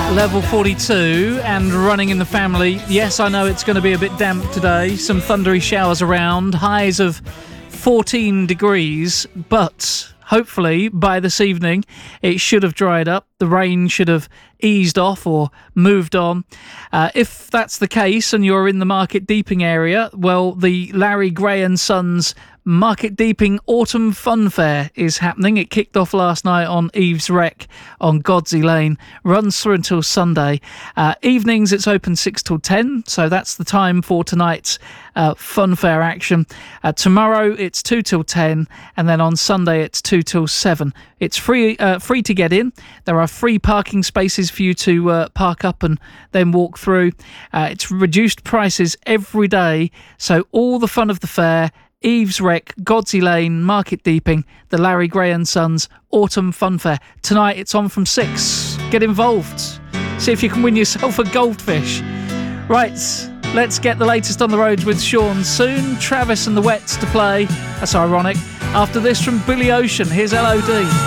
Level 42 and running in the family. Yes, I know it's going to be a bit damp today. Some thundery showers around. Highs of 14 degrees, but hopefully by this evening it should have dried up. The rain should have eased off or moved on. If that's the case and you're in the Market Deeping area, well, the Larry Gray and Sons Market Deeping Autumn Fun Fair is happening. It kicked off last night on Eve's Rec on Godsey Lane, runs through until Sunday. Evenings it's open 6 till 10, so that's the time for tonight's fun fair action. Tomorrow it's 2 till 10, and then on Sunday it's 2 till 7. It's free to get in. There are free parking spaces for you to park up and then walk through. It's reduced prices every day, so all the fun of the fair. Eve's Rec, Godsey Lane, Market Deeping, the Larry Gray and Sons Autumn Fun Fair. Tonight it's on from 6. Get involved. See if you can win yourself a goldfish. Right, let's get the latest on the roads with Sean soon. Travis and the Wets to play. That's ironic. After this from Billy Ocean, here's LOD.